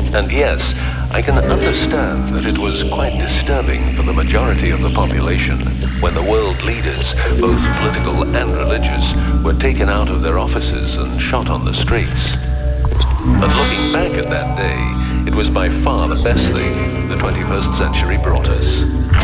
And yes, I can understand that it was quite disturbing for the majority of the population when the world leaders, both political and religious, were taken out of their offices and shot on the streets. But looking back at that day, it was by far the best thing the 21st century brought us.